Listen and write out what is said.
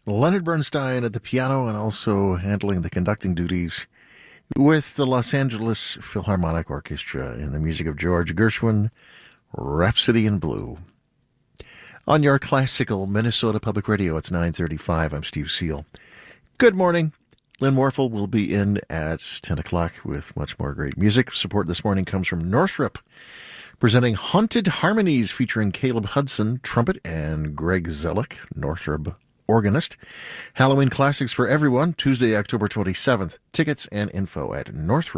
Leonard Bernstein at the piano and also handling the conducting duties with the Los Angeles Philharmonic Orchestra in the music of George Gershwin, Rhapsody in Blue. On your classical Minnesota Public Radio, it's 9:35. I'm Steve Seal. Good morning. Lynn Morphle will be in at 10 o'clock with much more great music. Support this morning comes from Northrop, presenting Haunted Harmonies featuring Caleb Hudson, trumpet, and Greg Zellick, Northrop organist. Halloween classics for everyone, Tuesday, October 27th. Tickets and info at Northrop.